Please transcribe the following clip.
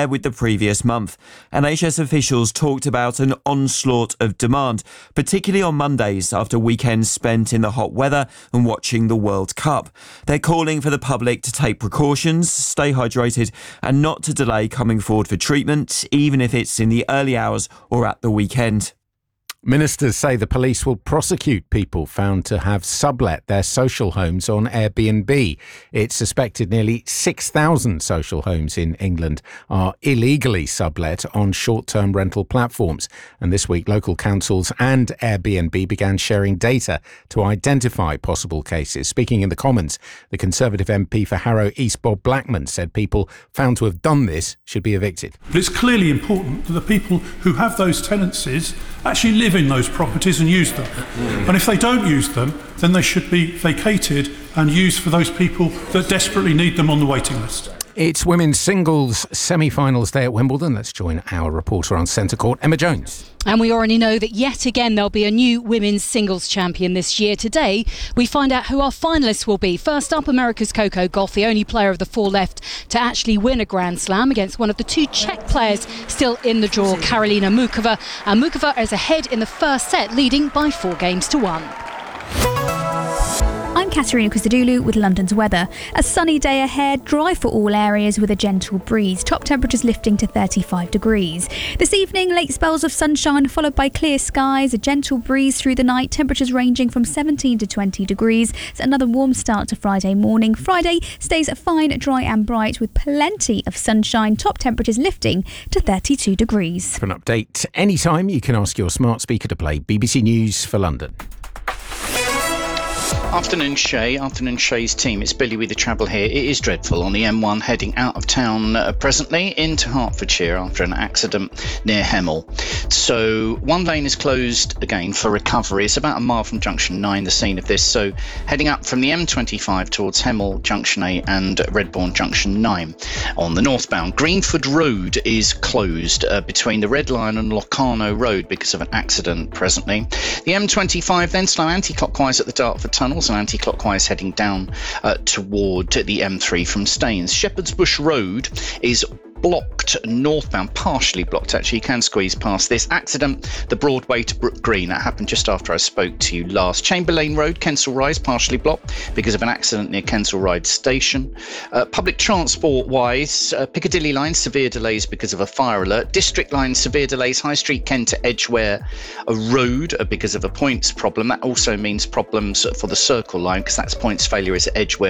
compare with the previous month. NHS officials talked about an onslaught of demand, particularly on Mondays after weekends spent in the hot weather and watching the World Cup. They're calling for the public to take precautions, stay hydrated and not to delay coming forward for treatment, even if it's in the early hours or at the weekend. Ministers say the police will prosecute people found to have sublet their social homes on Airbnb. It's suspected nearly 6,000 social homes in England are illegally sublet on short-term rental platforms. And this week, local councils and Airbnb began sharing data to identify possible cases. Speaking in the Commons, the Conservative MP for Harrow East, Bob Blackman, said people found to have done this should be evicted. But it's clearly important that the people who have those tenancies actually live in those properties and use them. And if they don't use them, then they should be vacated and used for those people that desperately need them on the waiting list. It's women's singles semi-finals day at Wimbledon. Let's join our reporter on Centre Court, Emma Jones. And we already know that yet again there'll be a new women's singles champion this year. Today, we find out who our finalists will be. First up, America's Coco Gauff, the only player of the four left to actually win a Grand Slam, against one of the two Czech players still in the draw, Karolina Muchova. And Muchova is ahead in the first set, leading by 4-1. I'm Katerina Christodoulou with London's weather. A sunny day ahead, dry for all areas with a gentle breeze. Top temperatures lifting to 35 degrees. This evening, late spells of sunshine followed by clear skies, a gentle breeze through the night, temperatures ranging from 17 to 20 degrees. It's another warm start to Friday morning. Friday stays fine, dry and bright with plenty of sunshine. Top temperatures lifting to 32 degrees. For an update anytime, you can ask your smart speaker to play BBC News for London. Afternoon, Shay. Afternoon, Shay's team. It's Billy with the travel here. It is dreadful on the M1 heading out of town presently into Hertfordshire after an accident near Hemel. So one lane is closed again for recovery. It's about a mile from Junction 9, the scene of this. So heading up from the M25 towards Hemel Junction 8 and Redbourne Junction 9. On the northbound, Greenford Road is closed between the Red Lion and Locarno Road because of an accident presently. The M25 then slow anti-clockwise at the Dartford Tunnels and anti-clockwise heading down toward the M3 from Staines. Shepherd's Bush Road is blocked northbound, partially blocked actually. You can squeeze past this accident. The Broadway to Brook Green, that happened just after I spoke to you last. Chamberlain Road, Kensal Rise, partially blocked because of an accident near Kensal Rise Station. Public transport wise, Piccadilly line severe delays because of a fire alert. District line severe delays, High Street Kent to Edgware Road because of a points problem. That also means problems for the Circle line because that's points failure is at Edgware